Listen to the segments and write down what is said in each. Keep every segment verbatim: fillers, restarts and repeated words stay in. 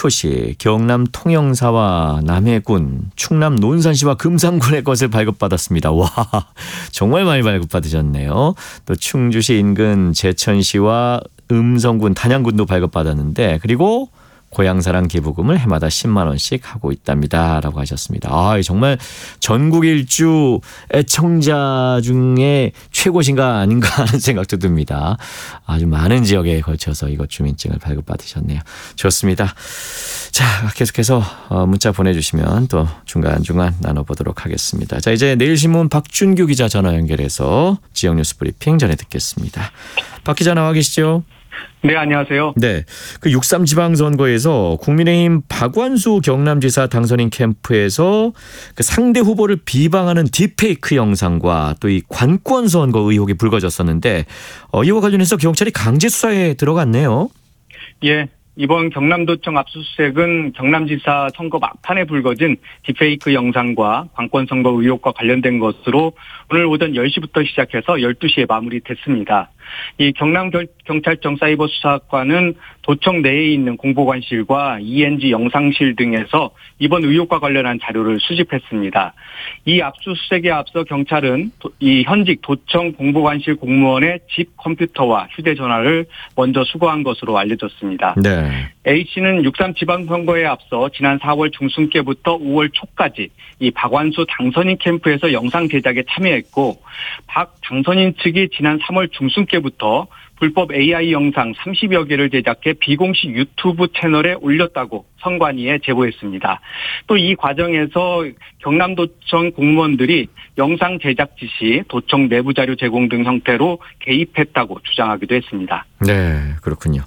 김초시, 경남 통영사와 남해군, 충남 논산시와 금산군의 것을 발급받았습니다. 와, 정말 많이 발급받으셨네요. 또 충주시 인근 제천시와 음성군, 단양군도 발급받았는데, 그리고 고향사랑 기부금을 해마다 십만 원씩 하고 있답니다. 라고 하셨습니다. 아, 정말 전국 일주 애청자 중에 최고신가 아닌가 하는 생각도 듭니다. 아주 많은 지역에 걸쳐서 이것 주민증을 발급받으셨네요. 좋습니다. 자, 계속해서 문자 보내주시면 또 중간중간 나눠보도록 하겠습니다. 자, 이제 내일신문 박준규 기자 전화 연결해서 지역 뉴스 브리핑 전해 듣겠습니다. 박 기자 나와 계시죠? 네, 안녕하세요. 네, 그 육삼 지방선거에서 국민의힘 박완수 경남지사 당선인 캠프에서 그 상대 후보를 비방하는 딥페이크 영상과 또 이 관권 선거 의혹이 불거졌었는데 어, 이와 관련해서 경찰이 강제 수사에 들어갔네요. 예. 이번 경남도청 압수수색은 경남지사 선거 막판에 불거진 딥페이크 영상과 관권선거 의혹과 관련된 것으로 오늘 오전 열 시부터 시작해서 열두 시에 마무리됐습니다. 이 경남경찰청 사이버수사과는 도청 내에 있는 공보관실과 이엔지 영상실 등에서 이번 의혹과 관련한 자료를 수집했습니다. 이 압수수색에 앞서 경찰은 이 현직 도청 공보관실 공무원의 집 컴퓨터와 휴대전화를 먼저 수거한 것으로 알려졌습니다. 네. A씨는 육삼 지방선거에 앞서 지난 사월 중순께부터 오월 초까지 이 박완수 당선인 캠프에서 영상 제작에 참여했고, 박 당선인 측이 지난 삼월 중순께부터 불법 에이아이 영상 삼십여 개를 제작해 비공식 유튜브 채널에 올렸다고 선관위에 제보했습니다. 또 이 과정에서 경남도청 공무원들이 영상 제작 지시, 도청 내부 자료 제공 등 형태로 개입했다고 주장하기도 했습니다. 네, 그렇군요.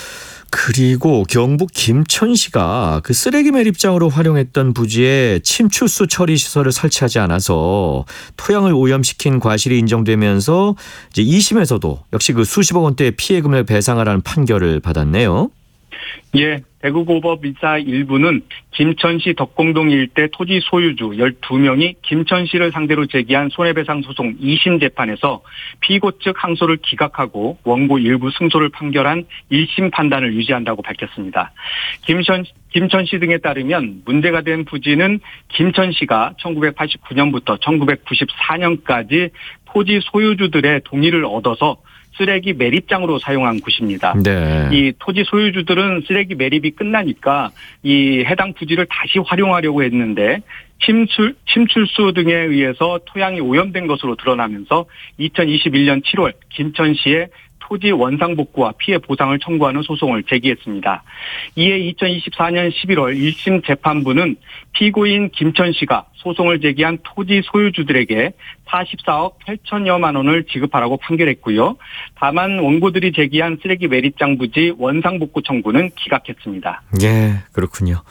그리고 경북 김천시가 그 쓰레기 매립장으로 활용했던 부지에 침출수 처리 시설을 설치하지 않아서 토양을 오염시킨 과실이 인정되면서 이제 이 심에서도 역시 그 수십억 원대의 피해금을 배상하라는 판결을 받았네요. 예, 대구고법이사 일부는 김천시 덕공동 일대 토지 소유주 열두 명이 김천시를 상대로 제기한 손해배상 소송 이 심 재판에서 피고 측 항소를 기각하고 원고 일부 승소를 판결한 일 심 판단을 유지한다고 밝혔습니다. 김천, 김천시 등에 따르면 문제가 된 부지는 김천시가 천구백팔십구 년부터 천구백구십사 년까지 토지 소유주들의 동의를 얻어서 쓰레기 매립장으로 사용한 곳입니다. 네. 이 토지 소유주들은 쓰레기 매립이 끝나니까 이 해당 부지를 다시 활용하려고 했는데 침출, 침출수 등에 의해서 토양이 오염된 것으로 드러나면서 이천이십일 년 칠월 김천시에 토지 원상복구와 피해 보상을 청구하는 소송을 제기했습니다. 이에 이천이십사 년 십일월 일 심 재판부는 피고인 김천시가 소송을 제기한 토지 소유주들에게 사십사억 팔천여만 원을 지급하라고 판결했고요. 다만 원고들이 제기한 쓰레기 매립장 부지 원상복구 청구는 기각했습니다. 예, 그렇군요.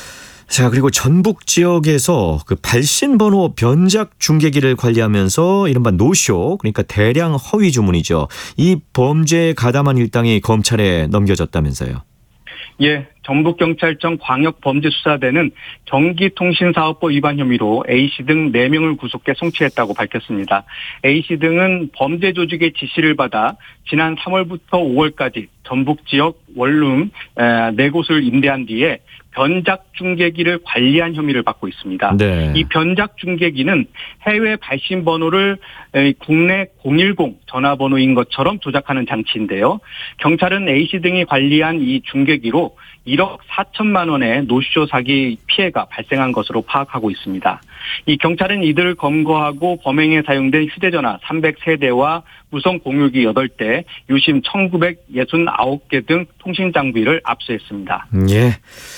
자, 그리고 전북 지역에서 그 발신번호 변작 중계기를 관리하면서 이른바 노쇼, 그러니까 대량 허위 주문이죠. 이 범죄에 가담한 일당이 검찰에 넘겨졌다면서요. 예, 전북경찰청 광역범죄수사대는 전기통신사업법 위반 혐의로 A씨 등 네 명을 구속해 송치했다고 밝혔습니다. A씨 등은 범죄 조직의 지시를 받아 지난 삼월부터 오월까지 전북 지역 원룸 네 곳을 임대한 뒤에 변작 중계기를 관리한 혐의를 받고 있습니다. 네. 이 변작 중계기는 해외 발신 번호를 국내 공일공 전화번호인 것처럼 조작하는 장치인데요. 경찰은 A씨 등이 관리한 이 중계기로 일억 사천만 원의 노쇼 사기 피해가 발생한 것으로 파악하고 있습니다. 이 경찰은 이들을 검거하고 범행에 사용된 휴대전화 삼백삼 대와 무선 공유기 여덟 대, 유심 천구백육십구 개 등 통신 장비를 압수했습니다. 예.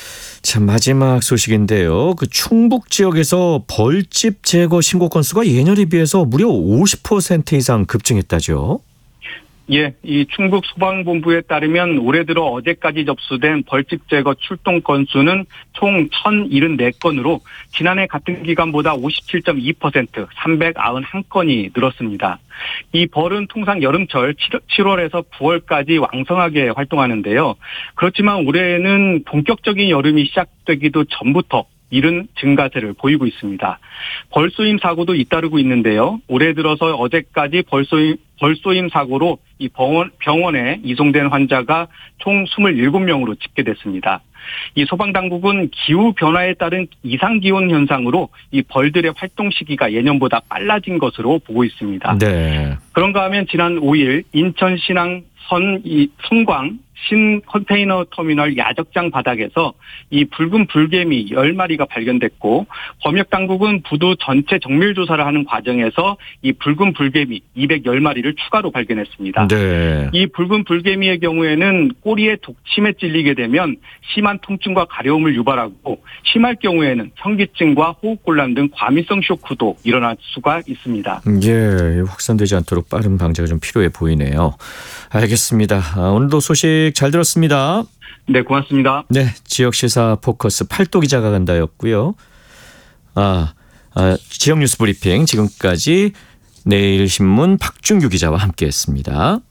참 마지막 소식인데요. 그 충북 지역에서 벌집 제거 신고 건수가 예년에 비해서 무려 오십 퍼센트 이상 급증했다죠. 예, 이 충북 소방본부에 따르면 올해 들어 어제까지 접수된 벌집 제거 출동 건수는 총 천칠십사 건으로 지난해 같은 기간보다 오십칠 점 이 퍼센트 삼백구십일 건이 늘었습니다. 이 벌은 통상 여름철 칠월에서 구월까지 왕성하게 활동하는데요. 그렇지만 올해는 본격적인 여름이 시작되기도 전부터 이른 증가세를 보이고 있습니다. 벌쏘임 사고도 잇따르고 있는데요. 올해 들어서 어제까지 벌쏘임, 벌쏘임 사고로 이 병원, 병원에 이송된 환자가 총 이십칠 명으로 집계됐습니다. 이 소방당국은 기후변화에 따른 이상기온 현상으로 이 벌들의 활동 시기가 예년보다 빨라진 것으로 보고 있습니다. 네. 그런가 하면 지난 오 일 인천 신항 선, 이, 성광 신 컨테이너 터미널 야적장 바닥에서 이 붉은 불개미 열 마리가 발견됐고, 검역당국은 부두 전체 정밀 조사를 하는 과정에서 이 붉은 불개미 이백십 마리를 추가로 발견했습니다. 네. 이 붉은 불개미의 경우에는 꼬리에 독침에 찔리게 되면 심한 통증과 가려움을 유발하고, 심할 경우에는 현기증과 호흡곤란 등 과민성 쇼크도 일어날 수가 있습니다. 예, 확산되지 않도록 빠른 방제가 좀 필요해 보이네요. 알겠습니다. 아, 오늘도 소식 잘 들었습니다. 네, 고맙습니다. 네, 지역시사 포커스 팔도 기자가 간다였고요. 아, 아, 지역 뉴스 브리핑 지금까지 내일신문 박준규 기자와 함께했습니다.